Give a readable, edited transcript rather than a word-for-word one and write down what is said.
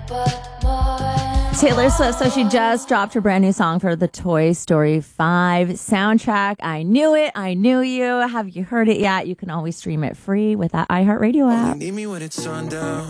Taylor Swift, so she just dropped her brand new song for the Toy Story 5 soundtrack. I knew it. I knew you. Have you heard it yet? You can always stream it free with that iHeartRadio app.